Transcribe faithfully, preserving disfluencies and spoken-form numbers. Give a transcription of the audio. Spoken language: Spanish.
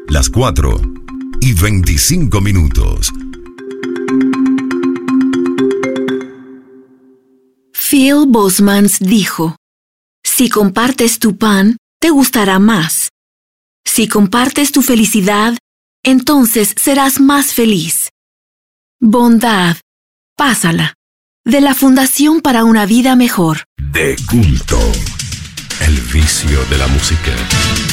las cuatro y veinticinco minutos. Phil Bosmans dijo: si compartes tu pan, te gustará más. Si compartes tu felicidad, entonces serás más feliz. Bondad, pásala. De la Fundación para una Vida Mejor. De culto. El vicio de la música.